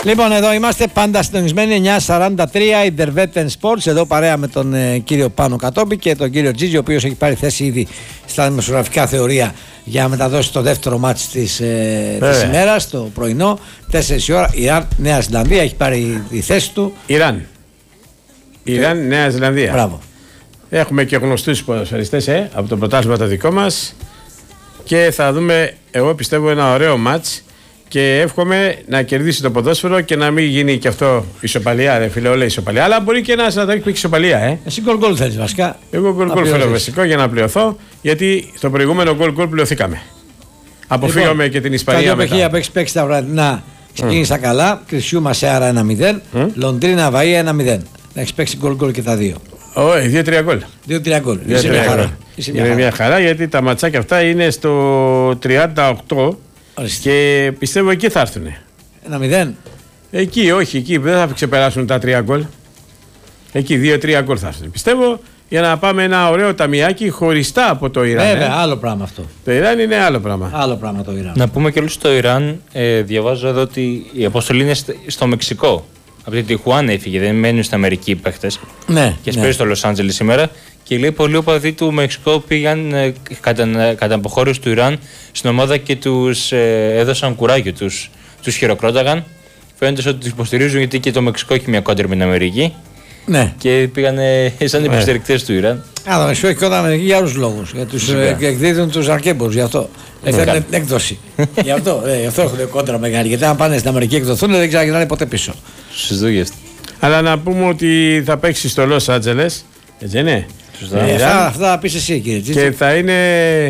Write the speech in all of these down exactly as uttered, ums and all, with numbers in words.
Λοιπόν, εδώ είμαστε πάντα συντονισμένοι εννιά σαράντα τρία Intervetten Sports. Εδώ παρέα με τον ε, κύριο Πάνο Κατόπη και τον κύριο Τζίτζη, ο οποίος έχει πάρει θέση ήδη στα δημοσιογραφικά θεωρία για να μεταδώσει το δεύτερο μάτς της, ε, της ημέρας, το πρωινό, τέσσερις η ώρα. Ιράν, Νέα Ζηλανδία, έχει πάρει τη θέση του. Ιράν. Ιράν, και... Νέα Ζηλανδία. Μπράβο. Έχουμε και γνωστούς ποδοσφαιριστές ε, από το πρωτάθλημα το δικό μας και θα δούμε, εγώ πιστεύω, ένα ωραίο μάτς. Και εύχομαι να κερδίσει το ποδόσφαιρο και να μην γίνει και αυτό ισοπαλία, ρε φίλε, όλα ισοπαλία. Αλλά μπορεί και ένα να έχει ισοπαλία, ε. Εσύ γκολ γκολ θέλεις βασικά. Εγώ γκολ γκολ θέλω βασικό για να πληρωθώ, γιατί στο προηγούμενο γκολ γκολ πληρωθήκαμε. Αποφύγαμε λοιπόν, και την Ισπανία μετά. Τα δύο παιχνίδια που έχει παίξει τα βραδινά ξεκίνησα mm. καλά. Κρυσιούμα Σέαρα ένα μηδέν, mm. Λονδρίνα Βαΐα ένα μηδέν. Να έχει παίξει γκολ γκολ και τα δύο. Όχι, δύο τρία γκολ. δύο τρία γκολ. Είσαι μια χαρά. Είναι μια χαρά γιατί τα ματσάκια αυτά είναι στο τριάντα οκτώ. Και πιστεύω εκεί θα έρθουν. Ένα μηδέν. Εκεί, όχι, εκεί δεν θα ξεπεράσουν τα τρία γκολ. Εκεί δύο τρία γκολ θα έρθουν. Πιστεύω για να πάμε ένα ωραίο ταμιάκι χωριστά από το Ιράν. Βέβαια, ε. άλλο πράγμα αυτό. Το Ιράν είναι άλλο πράγμα. Άλλο πράγμα το Ιράν. Να πούμε και όλους στο Ιράν, ε, διαβάζω εδώ ότι η αποστολή είναι στο Μεξικό. Από την Τιχουάνα έφυγε, δεν μένουν στην Αμερική οι παίχτες. Ναι. Και ναι. παίζει στο Λος Άντζελες σήμερα. Και λέει πολλοί οπαδοί του Μεξικό πήγαν ε, κατά, κατά αποχώρηση του Ιράν στην ομάδα και τους ε, έδωσαν κουράγιο, τους, τους χειροκρόταγαν. Φαίνεται ότι τους υποστηρίζουν γιατί και το Μεξικό έχει μια κόντρα με την Αμερική. Ναι. Και πήγαν ε, σαν υποστηρικτές του Ιράν. Α, το Μεξικό έχει κόντρα με την Αμερική για άλλους λόγους. Για τους ε, εκδίδουν τους αρκέμπορους, γι' αυτό. Έφεραν την έκδοση. Γι' αυτό, ε, γι' αυτό έχουν κόντρα μεγάλη. Γιατί αν πάνε στην Αμερική εκδοθούν δεν ξαναγυρνάνε ποτέ πίσω. Στις δουλειές. Αλλά να πούμε ότι θα παίξει στο Λος Άντζελες. Έτσι είναι. Ε, αυτά, αυτά θα πεις εσύ, κύριε Τζίτζη. Και θα είναι.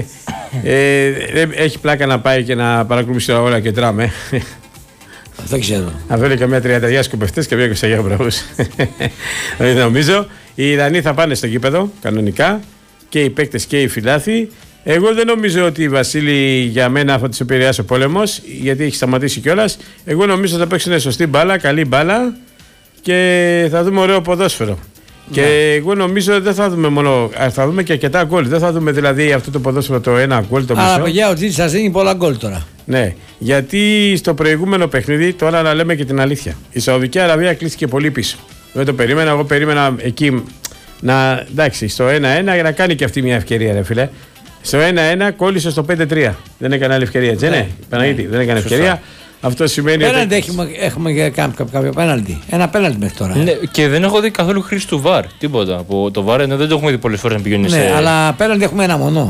Ε, έχει πλάκα να πάει και να παρακολουθήσει όλα και τράμε. Δεν ξέρω. Να φέρει και μια τριανταριά σκοπευτές και μια εικοσιαγιά μπράβους. Νομίζω οι Ιρανοί θα πάνε στο γήπεδο κανονικά και οι παίκτες και οι φιλάθοι. Εγώ δεν νομίζω ότι, Βασίλη, για μένα θα του επηρεάσει ο πόλεμος, γιατί έχει σταματήσει κιόλας. Εγώ νομίζω ότι θα παίξουν σωστή μπάλα, καλή μπάλα και θα δούμε ωραίο ποδόσφαιρο. Και ναι. εγώ νομίζω ότι δεν θα δούμε μόνο. Θα δούμε και αρκετά γκολ. Δεν θα δούμε δηλαδή αυτό το ποδόσφαιρο το ένα γκολ το μισό. Αλλά παιδιά, ο Τζίτζης σας δίνει πολλά γκολ τώρα. Ναι, γιατί στο προηγούμενο παιχνίδι, τώρα να λέμε και την αλήθεια, η Σαουδική Αραβία κλείστηκε πολύ πίσω. Δεν το περίμενα. Εγώ περίμενα εκεί να. Εντάξει, στο ένα ένα για να κάνει και αυτή μια ευκαιρία, ρε φίλε. Στο ένα ένα κόλλησε στο πέντε τρία. Δεν έκανε άλλη ευκαιρία. Έτσι, ναι, Παναγίτη, δεν έκανε Σωστά. ευκαιρία. Αυτό σημαίνει πέναλτι ότι. Έχουμε, έχουμε κάποιο, κάποιο πέναλτι. Ένα πέναλτι μέχρι τώρα. Ναι, και δεν έχω δει καθόλου χρήση του βαρ. Τίποτα από το βαρ, ενώ δεν το έχουμε δει πολλές φορές να πηγαίνει. Ναι, σε... αλλά πέναλτι έχουμε ένα μονό.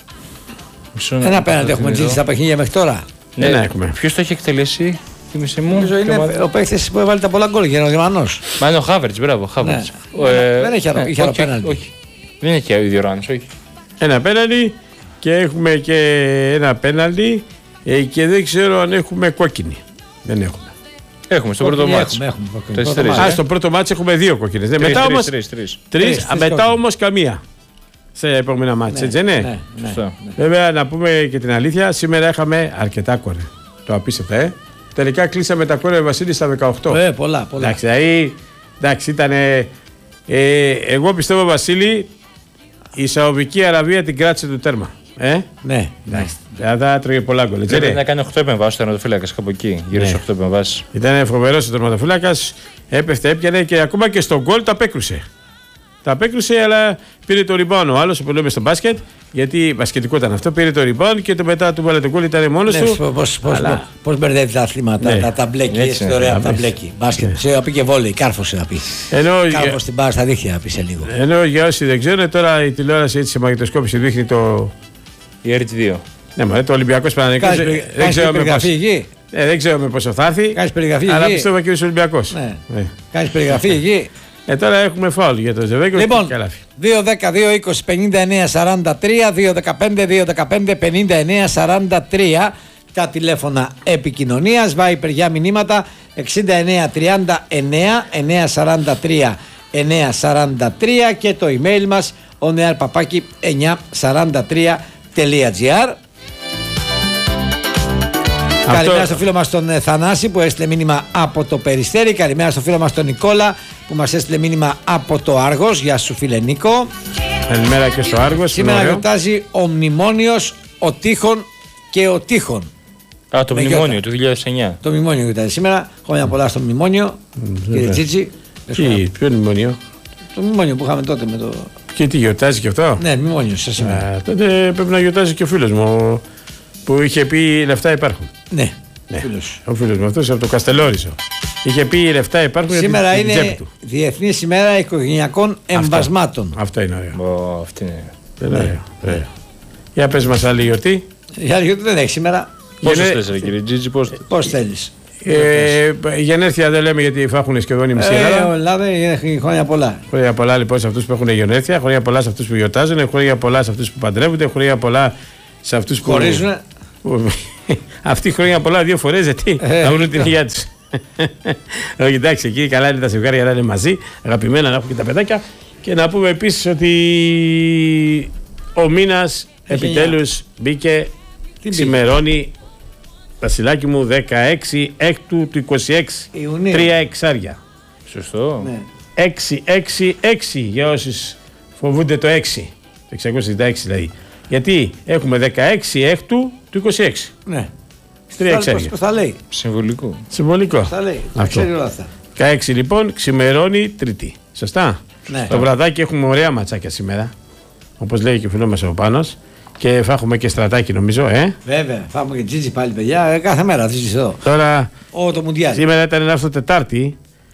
Μισό ένα πέναλτι έχουμε τζίσει στα παιχνίδια μέχρι τώρα. Ναι, ναι, έχουμε. Ποιος το έχει εκτελέσει, θυμίσαι μου. Νομίζω είναι ο παίκτης που έβαλε τα πολλά γκολ, ο Γερμανός. Μα είναι ο Χάβερτς, μπράβο. Χάβερτς. Ναι. Ε, δεν έχει άλλο, ναι, άλλο πέναλτι. Όχι. Δεν έχει ο Ιδιοράνος, όχι. Ένα πέναλτι και έχουμε και ένα πέναλτι και δεν ξέρω αν έχουμε κόκκινη. Δεν έχουμε. Έχουμε στο πρώτο μάτς. Έχουμε, έχουμε, έχουμε. Α, στο πρώτο μάτς έχουμε δύο κόκκινες. Τρεις, μετά τρεις, όμως, τρεις, τρεις. τρεις, α, μετά όμως καμία. Σε επόμενα μάτς, ναι, έτσι ναι. ναι, ναι, ναι. Βέβαια να πούμε και την αλήθεια, σήμερα είχαμε αρκετά κόρνερ. Το απίστευτα, ε. Τελικά κλείσαμε τα κόρνερ, Βασίλη, στα δεκαοκτώ. Ε, πολλά, πολλά. Εντάξει, δηλαδή, εντάξει ήταν. Ε, ε, εγώ πιστεύω, Βασίλη, η Σαουδική Αραβία την κράτησε το τέρμα. Ε? Ναι, εντάξει. Θα έτρωγε πολλά γκολ. Πρέπει να κάνει οκτώ επεμβάσεις ο τερματοφύλακας κάπου εκεί, γύρω στις οκτώ επεμβάσεις. Ήταν φοβερός ο τερματοφύλακας, έπεφτε, έπιανε και ακόμα και στο γκολ τα απέκρουσε. Τα απέκρουσε, αλλά πήρε το rebound ο άλλος που λέμε στο μπάσκετ, γιατί μπασκετικό ήταν αυτό. Πήρε το rebound και το μετά του βάλε το γκολ, ήταν μόνος ναι, του. Πώς αλλά... μπερδεύει τα αθλήματα, ναι. τα, τα μπλέκι, έτσι ωραία τα μπλέκι. Μπάσκετ, σε να πει και βόλεϊ, κάρφωσε να πει. Κάρφωσε την μπάρα στα δίχτυα να πει σε λίγο. Ενώ για όσοι δεν ξέρουν, τώρα η τηλεόραση έτσι σε μαγνητοσκόπηση δείχνει το. Η αρ τι δύο. Ναι, μα το Ολυμπιακός Παναθηναϊκός. Δεν ξέρω με πόσο. Ε, δεν ξέρω με πόσο θα έρθει. Κάνεις περιγραφή αλλά εκεί. πιστεύω και ο Ολυμπιακός. Ναι. Ναι. Κάνεις περιγραφή εκεί. Ε, τώρα έχουμε φάουλ για το Ζεβέγκο. Λοιπόν, δύο δέκα δύο είκοσι πενήντα εννέα σαράντα τρία, δύο δεκαπέντε δύο δεκαπέντε πενήντα εννέα σαράντα τρία τα τηλέφωνα επικοινωνίας. Viber για μηνύματα εξήντα εννέα τριάντα εννέα εννέα σαράντα τρία εννέα σαράντα τρία και το email μας oneair παπάκι εννιακόσια σαράντα τρία τελεία τζι άρ. Αυτό... Καλημέρα στο φίλο μας τον Θανάση που έστειλε μήνυμα από το Περιστέρι. Καλημέρα στο φίλο μας τον Νικόλα που μας έστειλε μήνυμα από το Άργος. Γεια σου φίλε Νίκο. Καλημέρα και στο Άργος. Σήμερα γιορτάζει ο Μνημόνιος, ο Τείχων και ο Τείχων. Α, το Με μνημόνιο γιώτα. του δύο χιλιάδες εννιά. Το μνημόνιο ήταν σήμερα. Χρόνια πολλά στο μνημόνιο. Κύριε Τσίτσι. Τι, ποιο μνημόνιο. Το μνημόνιο που είχαμε τότε με το. Και τι γιορτάζει και αυτό. Ναι, μνημόνιο σα σήμερα. Α, τότε πρέπει να γιορτάζει και ο φίλος μου που είχε πει λεφτά υπάρχουν. Ναι, Ναι. φίλος. Ο φίλος μου αυτός από το Καστελόριζο. Είχε πει λεφτά υπάρχουν. Σήμερα για την τσέπη είναι του. Διεθνή ημέρα οικογενειακών εμβασμάτων. Αυτό είναι ωραίο. Ω, αυτή είναι. Είναι ωραίο, ωραίο. Για πες μας άλλη γιορτή. Η άλλη γιορτή δεν έχει σήμερα. Πόσο Γενε- θες, ρε κύριε Τζίτζι, πώς. Πώ θέλει. Ε, γενέθλια δεν λέμε γιατί φάχουν σχεδόν η μισή Ε, Ελλάδα. Ελλάδα έχει χρόνια πολλά. Χρόνια πολλά λοιπόν σε αυτούς που έχουν γενέθλια, χρόνια πολλά σε αυτούς που γιορτάζουν, χρόνια πολλά σε αυτούς που παντρεύονται, χρόνια πολλά σε αυτούς που. Χωρίζουν. που- Αυτοί χρόνια πολλά δύο φορές γιατί Ε, να βρουν την υγεία τους. Όχι, εντάξει, εκεί καλά είναι τα ζευγάρια να είναι μαζί, αγαπημένα να έχουν και τα παιδάκια. Και να πούμε επίσης ότι ο μήνας Έχει επιτέλους μπήκε, μπήκε? ξημερώνει, Βασιλάκι μου, δεκαέξι έκτου του είκοσι έξι. Ιουνίου. Τρία εξάρια. Σωστό. Ναι. έξι έξι έξι για όσους φοβούνται το έξι. Το εξακόσια εξήντα έξι δηλαδή. Γιατί έχουμε δεκαέξι έκτου του είκοσι έξι. Ναι. Τρία Πώς- εξάρια. πώς θα λέει. Συμβολικό. Συμβολικό. Θα λέει. Θα Αυτό. ξέρει όλα αυτά. δεκαέξι λοιπόν, ξημερώνει Τρίτη. Σωστά. Ναι. Το βραδάκι έχουμε ωραία ματσάκια σήμερα. Όπως λέει και ο φίλος μας ο Πάνος. Και θα έχουμε και στρατάκι νομίζω, ε. Βέβαια, πάμε και Τζίτζι πάλι, παιδιά. Ε, κάθε μέρα Τζίτζι εδώ. Τώρα, Ω, το Μουντιάλ. σήμερα ήταν να έρθω Τετάρτη.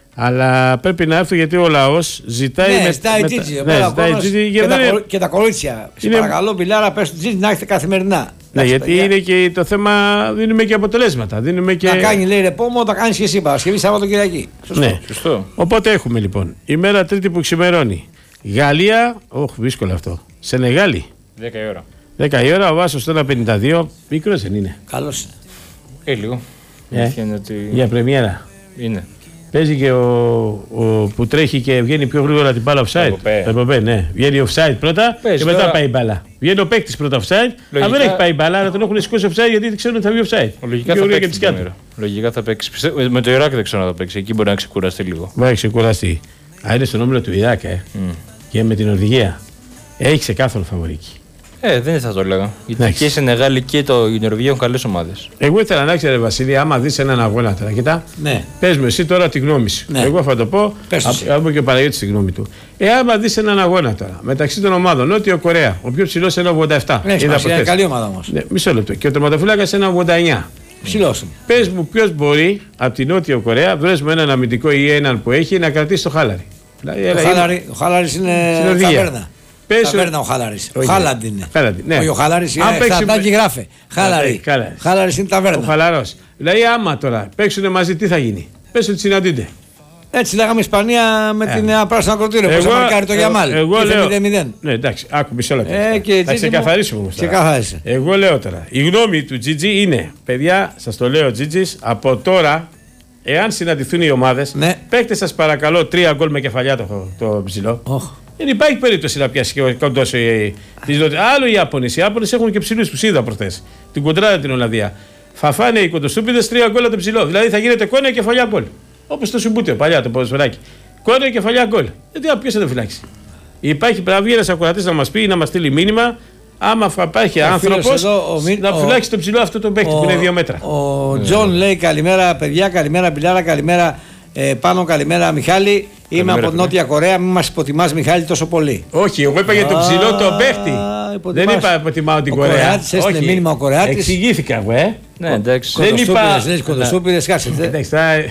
Αλλά πρέπει να έρθω γιατί ο λαός ζητάει. Ναι, με- ζητάει με- Τζίτζι. ναι, Εμένα ο ζητάει κόσμος Τζίτζι, και, γιατί τα, δεν είναι- κορ- και τα κορίτσια. Σε Είναι- παρακαλώ, Μπιλάρα, πες του Τζίτζι να έχετε καθημερινά. Ναι, Εντάξει, γιατί παιδιά. είναι και το θέμα, δίνουμε και αποτελέσματα. Δίνουμε και... Να κάνει, λέει, ρεπόμο, τα κάνει και εσύ Παρασκευή, Σάββατο, Κυριακή. Σωστό. Ναι. Σωστό. Οπότε έχουμε λοιπόν ημέρα Τρίτη που ξημερώνει. Γαλλία, όχι δύσκολο αυτό. Σενεγάλη. δέκα η ώρα. δέκα η ώρα, ο Βάσος στο ένα πενήντα δύο. Μικρός δεν είναι. Καλώ είναι. Ε, λίγο. Η Ε, αλήθεια είναι ότι. Για πρεμιέρα. Είναι. Παίζει και ο, ο που τρέχει και βγαίνει πιο γρήγορα την μπάλα offside. Εμποπέ. Εμποπέ, ναι. Βγαίνει offside πρώτα Παίζει και μετά τώρα. πάει η μπάλα. Βγαίνει ο παίκτη πρώτα offside. Αν Λογικά- δεν έχει πάει η μπάλα, αλλά τον έχουν σηκώσει offside γιατί ξέρουν ότι θα βγει offside. Λογικά Πιο θα γρήγορα παίξει. και τις κάτω. σήμερα. Λογικά θα παίξει. Πιστεύω- Με το Ιράκ δεν ξέρω να θα παίξει. Εκεί μπορεί να ξεκουραστεί λίγο. Vai ξεκουραστεί. Α, είναι στον όμιλο του Ιράκ, ε. Mm. Και με την Νορβηγία. Έχει ξεκάθαρο φαβορίκι. Ε, δεν θα το έλεγα. Γιατί Εντάξει. και η Σενεγάλη και το, η Νορβηγία έχουν καλέ ομάδε. Εγώ ήθελα να ξέρω, Βασίλη, άμα δει έναν αγώνα τώρα, κοιτά, Ναι. πες μου εσύ τώρα τη γνώμη σου. Ναι. Εγώ θα το πω, Πες το εσύ. από και ο Παναγιώτης τη γνώμη του. Ε, άμα δει έναν αγώνα τώρα μεταξύ των ομάδων, Νότιο Κορέα, ο πιο ψηλό ένα ογδόντα επτά. Δεν έχει Είδα σημασία, είναι προχθές. καλή ομάδα όμω. Ναι, μισό λεπτό. Και ο τερματοφύλακα ένα ογδόντα εννιά. Ψηλό. Πε μου, ποιο μπορεί από την Νότιο Κορέα, βρες μου έναν αμυντικό ή έναν που έχει να κρατήσει το χάλαρι. Δηλαδή, Ο έλα, Χάλαρη- Ο Χάλαρη είναι Στην Νορβηγία. ταβέρνα. Πες Ταβέρνα ο Χάλαρη. Ο Όχι. Χάλαντ είναι. Χάλαντ, ναι. Όχι, ο Χάλαρη Αν είναι. παίξει- Σταντάκι γράφε. Χάλαρη. Χάλαρη. Χάλαρη είναι Ο ταβέρνα. χαλαρό. Δηλαδή, άμα τώρα παίξουν μαζί, τι θα γίνει. Πες ότι συναντούνται. Έτσι λέγαμε Ισπανία με την ε, πράσινο ακροτήριο. Πώ Εγώ- θα μαρκάρει το ε, Γιαμάλ. εγώ Ήρθε λέω- μηδέν μηδέν. Ναι, εντάξει, άκου μισό λεπτό. Ε, και θα Τζίτζι μου- ξεκαθαρίσουμε όμως τώρα. Ξεκαθάρισε. Εγώ λέω τώρα. Η γνώμη του Τζίτζι είναι, παιδιά, σας το λέω Τζίτζις, από τώρα, εάν συναντηθούν οι ομάδες, Ναι. παίχτε σας παρακαλώ τρία γκολ με κεφαλιά το, το ψηλό. Οχ. Δεν υπάρχει περίπτωση να πιάσει και κοντό τη Νότια. Άλλο οι Ιάπωνες. Οι Ιάπωνες έχουν και ψηλούς που είδα προχθές. Την κοντράδα την Ολλανδία. Θα φάνε οι κοντοστούπιδες τρία γκολ από το ψηλό. Δηλαδή θα γίνεται κόνα κεφαλιά γκολ. Όπως το Σουμπούτιο παλιά το ποδοσφαιράκι. Κόνα κεφαλιά γκολ. Γιατί ποιο θα το φυλάξει. Υπάρχει πρέπει να βγει ένα ακροατή να μα πει ή να μα στείλει μήνυμα. Άμα θα υπάρχει Ο άνθρωπο φίλος εδώ, ο Μι- να ο- φυλάξει το ψηλό αυτό το παίκτη που είναι δύο μέτρα. Ο Τζον λέει καλημέρα παιδιά, καλημέρα Μπιλάρα, καλημέρα ε, Πάνο, καλημέρα Μιχάλη. Είμαι Καλημέρα, από παιδιά. Νότια Κορέα, μην μας υποτιμάς Μιχάλη τόσο πολύ. Όχι, εγώ είπα για το ψηλό το παίχτη. υποτιμάς. Δεν είπα υποτιμάω την Ο Κορέα. Κορεάτης έστειλε Όχι. μήνυμα ο Κορεάτης. Εξηγήθηκα εγώ, ε. Ναι, εντάξει. Δεν είπα- Κοντοστούπιδες, λες κοντοστούπιδες, κάτσετε. Εντάξει, θα- Ε,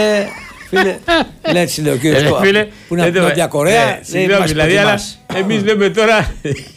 φίλε, λέει έτσι λέει ο Ε, κύριος που φίλε, που είναι από δεν την το- Νότια Κορέα, ε, λέει συγγνώμη, μας δηλαδή, αλλά υποτιμάς. εμείς λέμε τώρα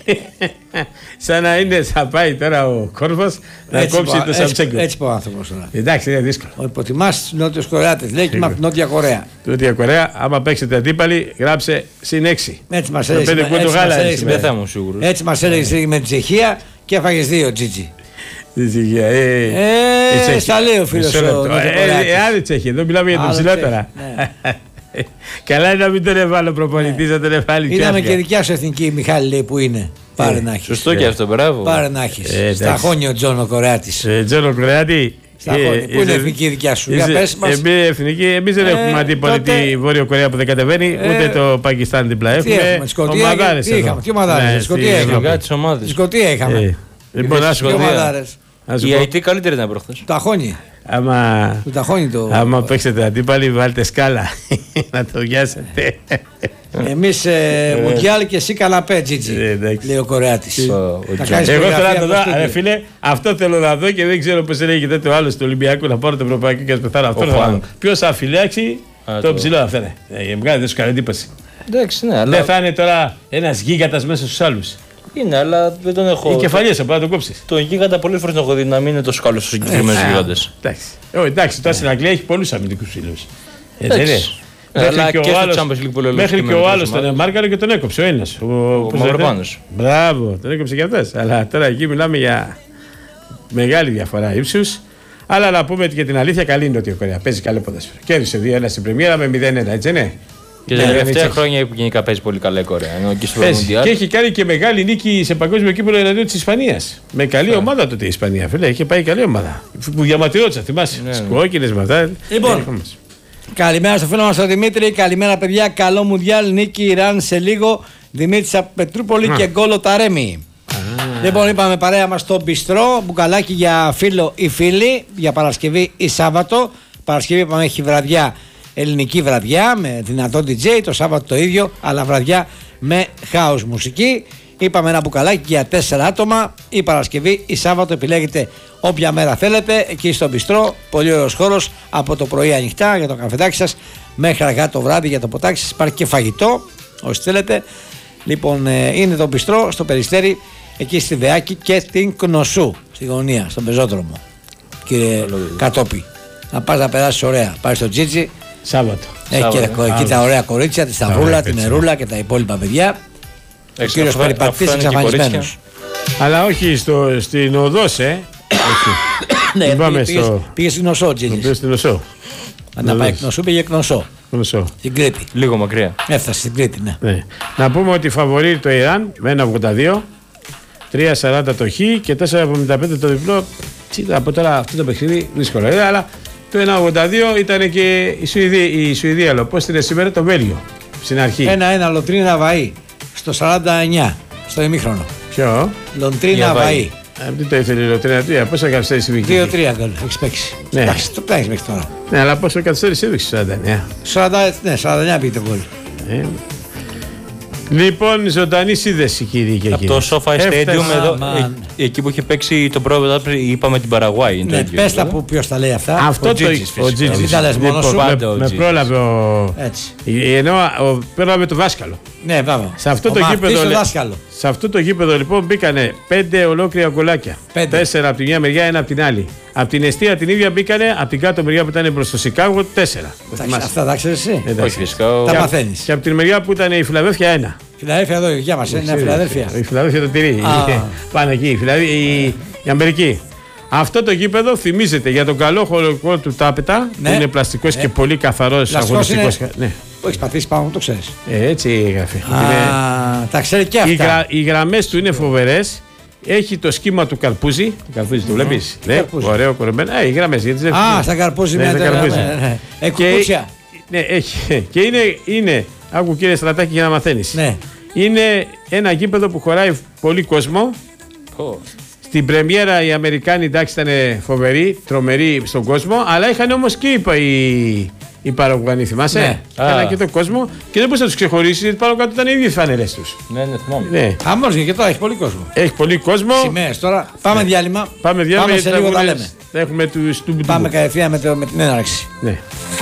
σαν να είναι, θα πάει τώρα ο Κόρφος να Έτσι κόψει πω- το έτσι- Σαμψέγκο. Έτσι πω ο άνθρωπος τώρα. Εντάξει, είναι δύσκολο. Ο υποτιμάς τους Νότιους Κορεάτες, λέει και είμαι από την Νότια Κορέα. Νότια Κορέα, άμα παίξετε αντίπαλοι, γράψε συν έξι. Έτσι μας Με έλεγε πέντε σήμερα, πόντο έτσι μας γάλα έλεγε είναι Δεν σήμερα. θα ήμουν σίγουρο. Έτσι μας έλεγε με την Τσεχία και έφαγες δύο Τζίτζι. Δυστυχία. Ε, Ε, η Τσέχη. στα λέει ο φίλος Μισό ο λεπτό. Νοτιοκορεάτης. Ε, ε, άλλη Τσέχη, εδώ μιλάμε για τον Άλλο ψηλό Τσέχη, τώρα. ναι. Καλά είναι να μην τον έβαλε ο προπονητής, να τον έβαλε Είδαμε τσάφια. και δικιά σου εθνική Μιχάλη λέει που είναι. Πάρε να έχεις. Σωστό και αυτό, μπράβο. Πάρε να έχεις. Ε, εντάξει. Στα χώνει ο Τζον ο Κορεάτης. Ε, Τζόνο Κορεάτη. Στα χώνει. Πού είναι η εθνική δικιά σου. Για πες μας. Εμείς δεν Ε, έχουμε αντίπολη τότε- τη Βόρειο Κορέα που δεν κατεβαίνει, Ε, ούτε το Πακιστάν δίπλα. Τι έχουμε, τη Σκωτία, ομαδάρες τι εδώ. είχαμε, τι ομαδάρες, Ναι, τη Σκωτία στη είχαμε. Ευρώπη. Λογικά τι ομάδε. Τη Σκωτία είχαμε. Ε, Λοιπόν, να σου Τι πω. Σκωτία. ομαδάρες. Να σου Η πω, άι τι καλύτερη ήταν προχθές. Το ταχώνει. άμα, Το ταχώνει το. άμα παίξετε αντίπαλοι, βάλτε σκάλα να το βιάσετε. Εμείς ε, Μουντιάλ και εσύ καναπέ, Τζίτζι. Ε, εντάξει. Λέει ο Κορεάτης. Ο- ο Θα Τζον. κάνεις Εγώ θέλω να φωτογραφία το από δω, στούντιο. ρε φίλε, αυτό θέλω να δω και δεν ξέρω πώς λέγεται το άλλο του Ολυμπιακού να πάρω το ευρωπαϊκό και να πεθάνω. Αυτό Ο θέλω να δω. Χουάνκ. Ποιος θα φυλάξει Α, το το- ψηλό αυτό. ναι. Ε, Βγάζει, δεν σου κάνει εντύπωση. Εντάξει, ναι, αλλά. Δεν θα είναι τώρα ένας γίγαντας μέσα στους άλλους. Είναι, αλλά δεν τον έχω. Οι κεφαλιές από να τον κόψεις. Τον γίγαντα πολλές φορές τον έχω δει να μην είναι τόσο καλό στους συγκεκριμένους Ε, γίγαντες. Εντάξει. Ε, εντάξει, τώρα στην Αγγλία έχει πολλούς αμυντικούς φίλους. Ε, δεν είναι. Εντάξει. Μέχρι Αλλά και και ο στο άλλος- Champions League πολύ Μέχρι και ο ολοκληρωμένες άλλος τον ομάδες. μάρκαρε και τον έκοψε ο Έλληνας. Ο, πώς λέγεται? Μαυροπάνος. Μπράβο, τον έκοψε και αυτός. Αλλά τώρα εκεί μιλάμε για μεγάλη διαφορά ύψους. Αλλά να πούμε και την αλήθεια, καλή είναι η Νότια Κορέα. Παίζει καλό ποδόσφαιρο. Κέρδισε δύο ένα στην Πρεμιέρα με μηδέν ένα, έτσι ναι. Και Ναι, τα δεν τελευταία έτσι. χρόνια που γενικά παίζει πολύ καλά η Κορέα. Ενώ εκεί στο Παίζει. Μουντιάλ. Και έχει κάνει και μεγάλη νίκη σε παγκόσμιο κύπελλο εναντίον τη Ισπανία. Με καλή ομάδα τότε η Ισπανία, φίλε. Είχε πάει καλή ομάδα. Που διαμαρτυρόντουσαν, θυμάσαι. Ναι, Τι ναι. κόκκινε με αυτά. Λοιπόν. Ε, μας. Καλημέρα στο φίλο μας τον Δημήτρη. Καλημέρα, παιδιά. Καλό Μουντιάλ. Νίκη Ιράν σε λίγο. Δημήτρης από Πετρούπολη και γκόλο Ταρέμι. Λοιπόν, είπαμε παρέα μας στο μπιστρό. Μπουκαλάκι για φίλο ή φίλη. Για Παρασκευή ή Σάββατο. Παρασκευή είπαμε έχει βραδιά, ελληνική βραδιά με δυνατό ντι τζέι. Το Σάββατο το ίδιο, αλλά βραδιά με house μουσική. Είπαμε ένα μπουκαλάκι για τέσσερα άτομα. Η Παρασκευή ή Σάββατο επιλέγετε όποια μέρα θέλετε. Εκεί στο μπιστρό. Πολύ ωραίος χώρος. Από το πρωί ανοιχτά για το καφεδάκι σας μέχρι αργά το βράδυ για το ποτάκι σας. Υπάρχει και φαγητό όσοι θέλετε. Λοιπόν, ε, είναι το μπιστρό στο Περιστέρι, εκεί στη Δεάκη και στην Κνωσού, στη γωνία, στον πεζόδρομο. Κύριε Κατόπη, να πας να περάσεις ωραία. Πάρεις το Τζίτζι, Σάββατο. έχει και Σάββατο. εκεί τα ωραία κορίτσια, τη Σταυρούλα, Ωραία, την έτσι. Νερούλα και τα υπόλοιπα παιδιά. Ο Έξι, κύριος αφού- Περιπατής αφού είναι και εξαφανισμένος. Αλλά όχι στο, στην οδός, ε. όχι. Ναι, Μην πάμε πήγε, πήγε, στο- πήγε στην Κνωσό, Το Τζίτζι. οποίο στην Οσό. Να πάει Κνωσού, πήγε Κνωσό. Οσό. Στην Κρήτη. Λίγο μακριά. Έφτασε στην Κρήτη, ναι. Ναι. Να πούμε ότι φαβορεί το Ιράν με ένα ογδόντα δύο, τρία σαράντα το Χ και τέσσερα εβδομήντα πέντε το διπλό. Τσι, από τώρα αυτό το παιχνίδι δύσκολο είναι, αλλά το ένα ογδόντα δύο ήταν και η Σουηδία, η Σουηδία αλλά πώς είναι σήμερα το Βέλγιο στην αρχή. Ένα-ένα Λοντρίνα Βαΐ στο σαράντα εννιά στο ημίχρονο. Ποιο? Λοντρίνα Για Βαΐ. Βαΐ. Ε, τι το ήθελε η Λωτρίνα τρία, πόσο καθυστέρησε η δύο Βίκη. τρία γκολ έχει παίξει. Ναι. Εντάξει, το παίξει μέχρι τώρα. Ναι, αλλά πόσο καθυστέρησε έδειξε σαράντα εννιά. σαράντα, ναι, σαράντα εννιά πήγε το γκολ. Ε. Λοιπόν, ζωντανή σύνδεση κύριε και Από κύριοι. το SoFi Έφτασε- Stadium εδώ, Αμάν. ε, εκεί που είχε παίξει το πρώτο, είπαμε την Παραγουάη. είναι το Ναι, ίδιο, πες τα δηλαδή. που ποιος τα λέει αυτά. Αυτό Ο το Τζίτζης, ο φυσικά. Τζίτζης. Μην τα λες μόνος σου. Λοιπόν, Πάντα ο με, με Τζίτζης. πρόλαβε ο. Έτσι. Ενώ ο, πρόλαβε το δάσκαλο. Ναι, μπράβο. Σε αυτό, Ο το μαθητής γήπεδο, στο λέ- δάσκαλο. σε αυτό το γήπεδο λοιπόν μπήκανε πέντε ολόκληρα γκολάκια. Πέντε. Τέσσερα από τη μια μεριά, ένα από την άλλη. Από την αιστεία την ίδια μπήκανε, από την κάτω μεριά που ήταν προς το Σικάγο, τέσσερα. Το Εντάξει, θυμάσαι. αυτά τα ξέρεις εσύ. Εντάξει. Όχι, φυσικά. ο- Τα Και, μαθαίνεις. και από την μεριά που ήταν η Φιλαδέλφια, ένα. Φιλαδέλφια εδώ, για μας, είναι Φιλαδέλφια. Η Φιλαδέλφια το τηρεί. Α. Πάνε εκεί, η, Φιλαδέλ- η, η Αμερική. Αυτό το γήπεδο θυμίζεται για τον καλό χωρικό του Τάπετα, Ναι. που είναι πλαστικός Ναι. και πολύ καθαρός Πλαστικός αγωνιστικός. είναι. Ναι. Που έχεις πατήσει πάνω, το ξέρεις. Ε, έτσι γράφει. Είναι- Α, τα ξέρει και Οι, αυτά. γρα, οι γραμμές του είναι φοβερές. Έχει το σχήμα του καρπούζι. Καρπούζι το βλέπεις. Ναι, Καρπούζι. ωραίο κορεμένο. Ε, οι γραμμές. Γιατί δεν- Α, στα καρπούζι Ναι, μια στα τέτοια. καρπούζι. ναι, ναι. Ε, Και- κουκούτσια. Ναι, έχει. Και είναι, είναι, άκου κύριε Στρατάκη για να μαθαίνεις. Ναι. Είναι ένα γήπεδο που χωράει πολύ κόσμο. Πω. Στην πρεμιέρα οι Αμερικάνοι εντάξει ήταν φοβεροί, τρομεροί στον κόσμο, αλλά είχαν όμως και οι, οι, οι Παραγουανοί, θυμάσαι. Ναι. Είχαν Α. και τον κόσμο και δεν μπορούσε να τους ξεχωρίσει γιατί πάνω κάτω ήταν οι ίδιες φανερές τους. Ναι, ναι, θυμάμαι. Ναι. Άμμος και τώρα έχει πολύ κόσμο. Έχει πολύ κόσμο. Σημαίες τώρα. Πάμε διάλειμμα. Πάμε διάλειμμα Πάμε σε γιατί λίγο θα τα βγουν- λέμε. θα έχουμε τους του Πάμε κατευθείαν με, το- με την έναρξη. Ναι.